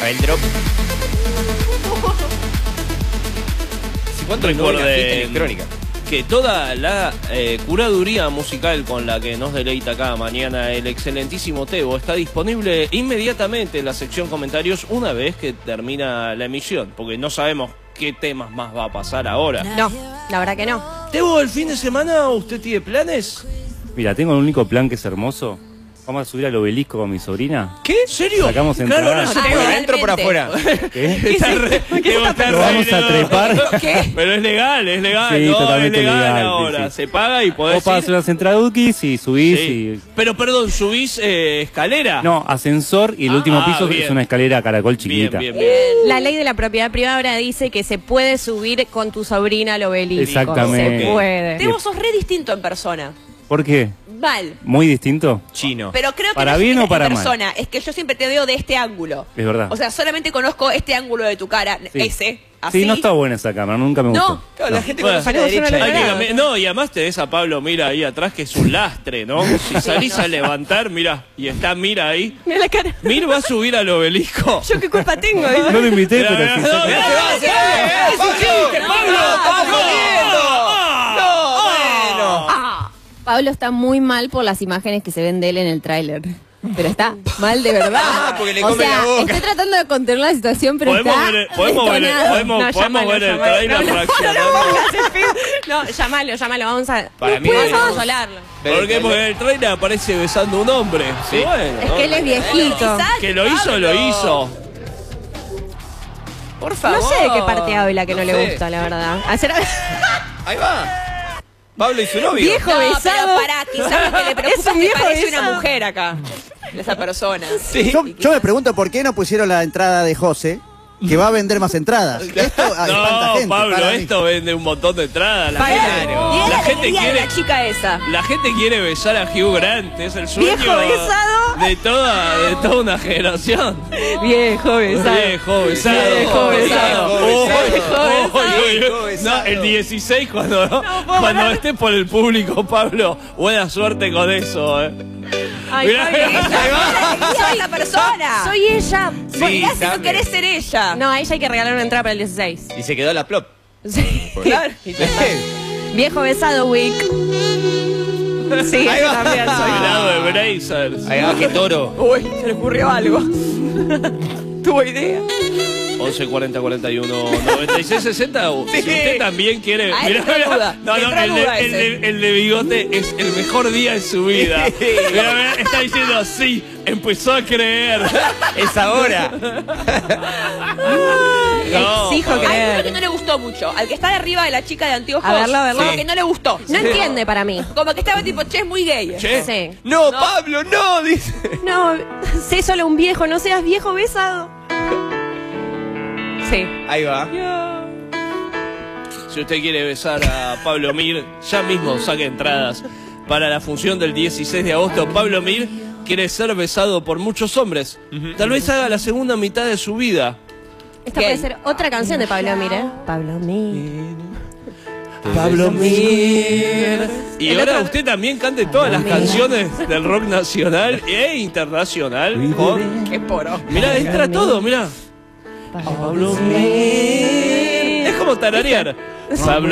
El drop. ¿Cuánto recuerda la fiesta electrónica? Que toda la curaduría musical con la que nos deleita cada mañana el excelentísimo Tebo está disponible inmediatamente en la sección comentarios una vez que termina la emisión, porque no sabemos qué temas más va a pasar ahora. No, la verdad que no. Tebo, ¿el fin de semana usted tiene planes? Mira, tengo el único plan que es hermoso. Vamos a subir al obelisco con mi sobrina. ¿Qué? ¿En serio? Sacamos entradas. Claro, ¿por adentro por afuera. ¿Qué? Lo vamos a trepar. ¿Qué? Pero es legal, Sí, no, totalmente es legal legal, ahora. sí. Se paga y podés Vos pagas ir. unas entradukis y subís Sí. y... Pero perdón, ¿subís escalera? No, ascensor y el último piso bien. es una escalera caracol chiquita. Bien, bien, bien. La ley de la propiedad privada ahora dice que se puede subir con tu sobrina al obelisco. Exactamente. Se puede. Tebo, sos re distinto en persona. ¿Por qué? Mal. ¿Muy distinto? Chino. Pero creo que ¿Para no es bien o en para mal? persona. Es que yo siempre te veo de este ángulo. Es verdad. O sea, solamente conozco este ángulo de tu cara. Sí. Ese. Así. Sí, no está buena esa cámara, nunca me gustó. Claro, la gente Bueno, conoce a la derecha. hay que cambiar. No, y además tenés a Pablo Mira ahí atrás, que es un lastre, ¿no? Si salís a levantar, mira, y está Mira ahí. Mira la cara. Mir va a subir al obelisco. ¿Yo qué culpa tengo? No lo invité, Mirá, pero mirá, sí. no, saca- mirá, se va! ¡Es un chiste, Pablo! ¡Estamos jodiendo! ¡No, bueno! Pablo está muy mal por las imágenes que se ven de él en el tráiler. Pero está mal de verdad. porque le o come sea, la boca. estoy tratando de contener la situación, pero Podemos está ver, detonado. podemos ver el trailer reaccionando. No, llámalo, vamos a... Para mí vamos es- a consolarlo. Porque en el trailer aparece besando a un hombre. Sí. Bueno, Es que él es viejito. que lo hizo, lo hizo. Por favor. No sé de qué parte habla que no le sé. gusta, la verdad. Hacer... Ahí va. Pablo y su novio. Viejo No, besado. pero pará, quizás lo que le Es preocupa un es que viejo parece besado. una mujer acá. Esa persona. Sí. Yo me pregunto por qué no pusieron la entrada de José, que va a vender más entradas. Esto espanta No, gente. Pablo, para mí. esto vende un montón de entradas. La Y gente, era la la gente alegría de quiere, la chica esa. la gente quiere besar a Hugh Grant, es el sueño Viejo besado. de toda una generación. Viejo besado. Viejo besado. Viejo besado. No, el 16 cuando esté por el público, Pablo, buena suerte con eso. Ay, Mirá, Pablo, mirá, ahí va. Soy esa persona. Soy ella. Mirá si no querés ser ella. No, a ella hay que regalar una entrada para el 16. Y se quedó la plop. Sí. Claro. Viejo besado, Wick. Sí, Ahí yo va. también soy. Cuidado de Brazers. Ahí va, qué toro. Uy, se le ocurrió algo. Tuvo idea. 11 40 41 96 60. Si usted también quiere. A él Mirá, entró mirá. duda, No, entró duda ese. el de bigote es el mejor día de su vida. Mirá, mirá, está diciendo sí, empezó a creer. Es ahora. No, Exijo Hay uno creer. que no le gustó mucho. Al que está de arriba de la chica de anteojos. A verlo, a verlo. Como que no le gustó. No entiende para mí. Como que estaba tipo, che, es muy gay. Che. Sí. No, Pablo, no, dice. No, sé solo un viejo, no seas viejo besado. Sí. Ahí va. Si usted quiere besar a Pablo Mir, ya mismo saque entradas para la función del 16 de agosto. Pablo Mir quiere ser besado por muchos hombres. Tal vez haga la segunda mitad de su vida. Esta puede ser otra canción de Pablo Mir, ¿eh? Pablo Mir. Pablo Mir. Y El ahora otro- usted también cante todas las canciones del rock nacional e internacional. Qué poro. Mirá, entra todo, mirá. Pablo Mir. Es como tararear. Pablo